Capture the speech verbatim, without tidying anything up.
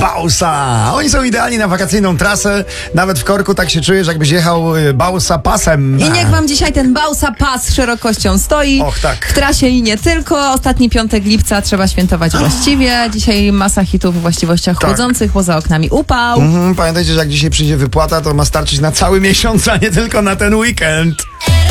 Bausa. Oni są idealni na wakacyjną trasę. Nawet w korku tak się czujesz, jakbyś jechał y, Bausa pasem. I niech wam dzisiaj ten Bausa pas szerokością stoi. Och, tak. W trasie i nie tylko. Ostatni piątek lipca trzeba świętować właściwie. Dzisiaj masa hitów w właściwościach Tak. chłodzących, bo za oknami upał. Mhm, pamiętajcie, że jak dzisiaj przyjdzie wypłata, to ma starczyć na cały miesiąc, a nie tylko na ten weekend.